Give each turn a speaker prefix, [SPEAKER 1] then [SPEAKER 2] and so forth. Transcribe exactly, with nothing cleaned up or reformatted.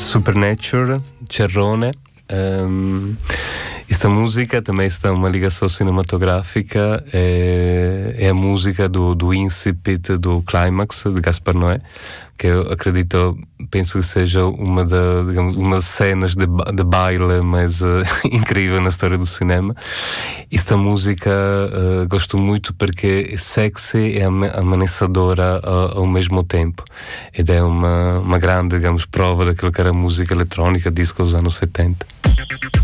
[SPEAKER 1] Supernature, Cerrone. Um, esta música também está uma ligação cinematográfica, é, é a música do, do Incipit do Climax de Gaspar Noé, que eu acredito, penso que seja uma, da, digamos, uma das cenas de, de baile mais uh, incrível na história do cinema. Esta música uh, gosto muito porque é sexy e amanecedora ao, ao mesmo tempo, e é uma, uma grande, digamos, prova daquilo que era música eletrónica, disco dos anos setenta.